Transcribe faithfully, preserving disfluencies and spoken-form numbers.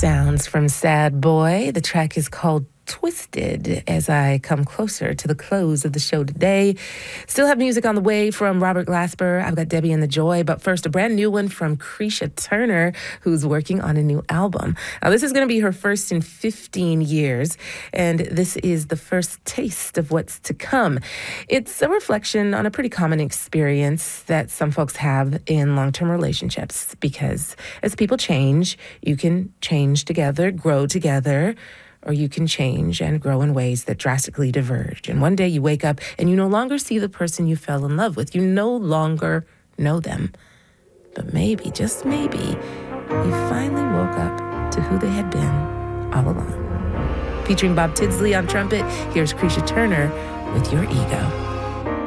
sounds from Sad Boy. The track is called Twisted as I come closer to the close of the show today. Still have music on the way from Robert Glasper. I've got Debbie and the Joy, but first a brand new one from Creisha Turner, who's working on a new album. Now this is going to be her first in fifteen years, and this is the first taste of what's to come. It's a reflection on a pretty common experience that some folks have in long-term relationships, because as people change, you can change together, grow together, or you can change and grow in ways that drastically diverge. And one day you wake up and you no longer see the person you fell in love with. You no longer know them. But maybe, just maybe, you finally woke up to who they had been all along. Featuring Bob Tidsley on trumpet, here's Creisha Turner with Your Ego.